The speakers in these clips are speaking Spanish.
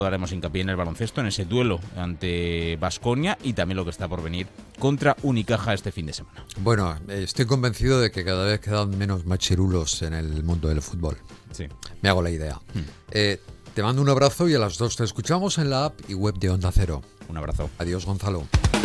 Haremos hincapié en el baloncesto, en ese duelo ante Baskonia y también lo que está por venir contra Unicaja este fin de semana. Bueno, estoy convencido de que cada vez quedan menos machirulos en el mundo del fútbol. Sí. Me hago la idea. Te mando un abrazo y a las 2 te escuchamos en la app y web de Onda Cero. Un abrazo. Adiós, Gonzalo.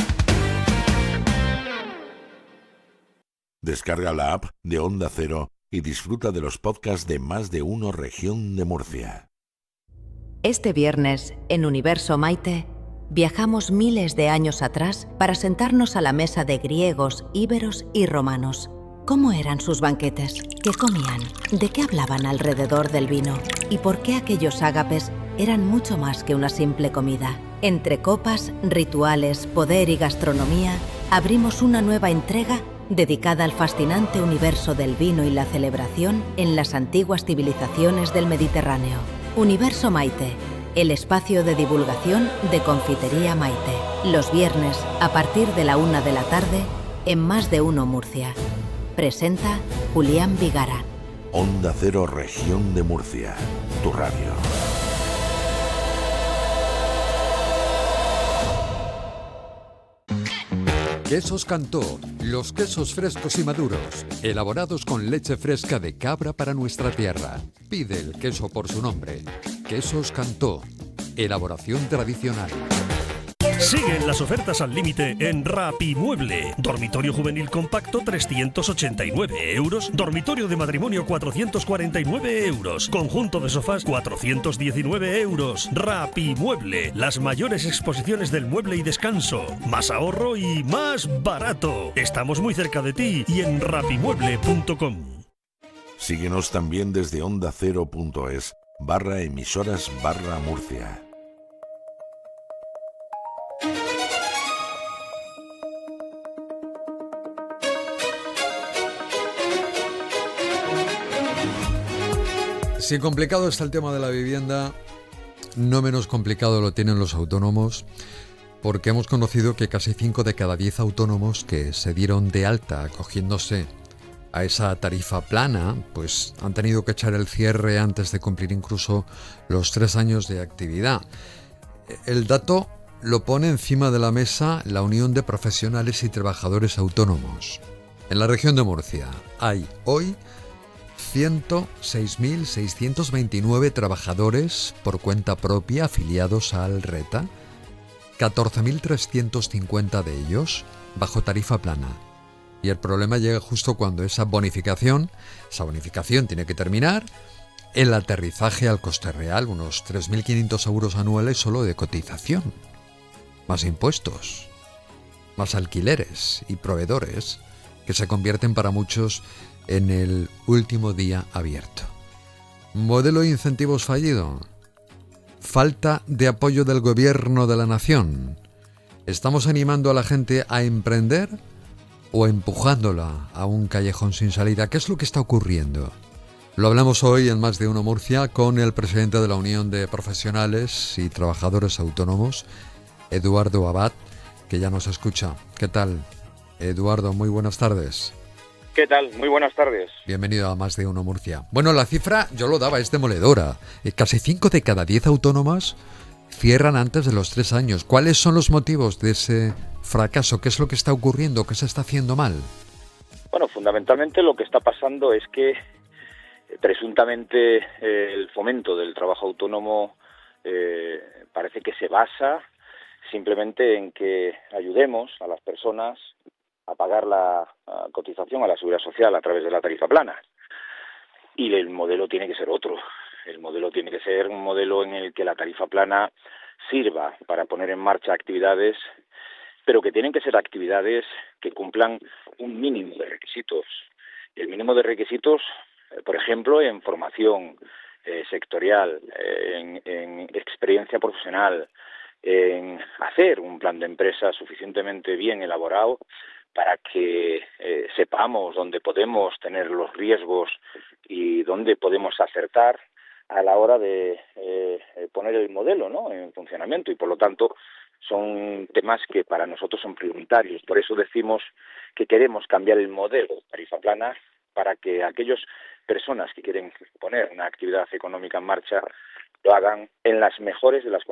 Descarga la app de Onda Cero y disfruta de los podcasts de Más de Uno Región de Murcia. Este viernes, en Universo Maite, viajamos miles de años atrás para sentarnos a la mesa de griegos, íberos y romanos. ¿Cómo eran sus banquetes? ¿Qué comían? ¿De qué hablaban alrededor del vino? ¿Y por qué aquellos ágapes eran mucho más que una simple comida? Entre copas, rituales, poder y gastronomía, abrimos una nueva entrega dedicada al fascinante universo del vino y la celebración en las antiguas civilizaciones del Mediterráneo. Universo Maite, el espacio de divulgación de Confitería Maite. Los viernes, a partir de la 1 de la tarde, en Más de Uno Murcia. Presenta Julián Vigara. Onda Cero Región de Murcia, tu radio. Quesos Cantó, los quesos frescos y maduros, elaborados con leche fresca de cabra para nuestra tierra. Pide el queso por su nombre. Quesos Cantó, elaboración tradicional. Siguen las ofertas al límite en Rapimueble. Dormitorio juvenil compacto 389 euros. Dormitorio de matrimonio 449 euros. Conjunto de sofás 419 euros. Rapimueble. Las mayores exposiciones del mueble y descanso. Más ahorro y más barato. Estamos muy cerca de ti y en rapimueble.com. Síguenos también desde ondacero.es/emisoras/Murcia. Si complicado está el tema de la vivienda, no menos complicado lo tienen los autónomos, porque hemos conocido que casi 5 de cada 10 autónomos que se dieron de alta acogiéndose a esa tarifa plana, pues han tenido que echar el cierre antes de cumplir incluso los 3 años de actividad. El dato lo pone encima de la mesa la Unión de Profesionales y Trabajadores Autónomos. En la región de Murcia hay hoy 106.629 trabajadores por cuenta propia afiliados al RETA, 14.350 de ellos bajo tarifa plana. Y el problema llega justo cuando esa bonificación tiene que terminar, el aterrizaje al coste real, unos 3.500 euros anuales solo de cotización, más impuestos, más alquileres y proveedores que se convierten para muchos en el último día abierto. Modelo de incentivos fallido. Falta de apoyo del gobierno de la nación. ¿Estamos animando a la gente a emprender o empujándola a un callejón sin salida? ¿Qué es lo que está ocurriendo? Lo hablamos hoy en Más de Uno Murcia con el presidente de la Unión de Profesionales y Trabajadores Autónomos, Eduardo Abad, que ya nos escucha. ¿Qué tal, Eduardo? Muy buenas tardes. ¿Qué tal? Muy buenas tardes. Bienvenido a Más de Uno Murcia. Bueno, la cifra yo lo daba, es demoledora. Casi 5 de cada 10 autónomas cierran antes de los 3 años. ¿Cuáles son los motivos de ese fracaso? ¿Qué es lo que está ocurriendo? ¿Qué se está haciendo mal? Bueno, fundamentalmente lo que está pasando es que presuntamente el fomento del trabajo autónomo parece que se basa simplemente en que ayudemos a las personas a pagar la cotización a la Seguridad Social a través de la tarifa plana. Y el modelo tiene que ser otro. El modelo tiene que ser un modelo en el que la tarifa plana sirva para poner en marcha actividades, pero que tienen que ser actividades que cumplan un mínimo de requisitos. El mínimo de requisitos, por ejemplo, en formación sectorial, en experiencia profesional, en hacer un plan de empresa suficientemente bien elaborado para que sepamos dónde podemos tener los riesgos y dónde podemos acertar a la hora de poner el modelo, ¿no?, en funcionamiento. Y por lo tanto son temas que para nosotros son prioritarios. Por eso decimos que queremos cambiar el modelo tarifa plana para que aquellas personas que quieren poner una actividad económica en marcha lo hagan en las mejores de las